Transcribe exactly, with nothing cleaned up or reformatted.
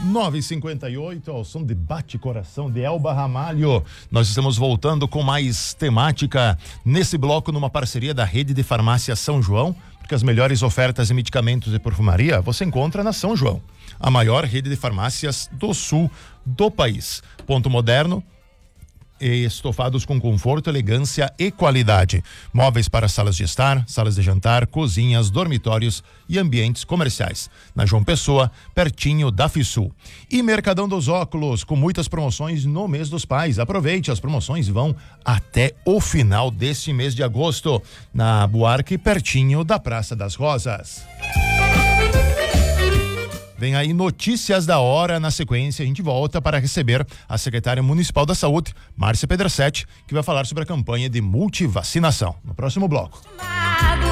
nove e cinquenta e oito, ao som de Bate Coração de Elba Ramalho. Nós estamos voltando com mais temática nesse bloco, numa parceria da Rede de Farmácia São João, porque as melhores ofertas em medicamentos e perfumaria você encontra na São João, a maior rede de farmácias do sul do país. Ponto moderno, estofados com conforto, elegância e qualidade. Móveis para salas de estar, salas de jantar, cozinhas, dormitórios e ambientes comerciais. Na João Pessoa, pertinho da Fissul. E Mercadão dos Óculos, com muitas promoções no mês dos pais. Aproveite, as promoções vão até o final deste mês de agosto. Na Buarque, pertinho da Praça das Rosas. Vem aí notícias da hora. Na sequência, a gente volta para receber a secretária municipal da Saúde, Márcia Pedrossetti, que vai falar sobre a campanha de multivacinação. No próximo bloco.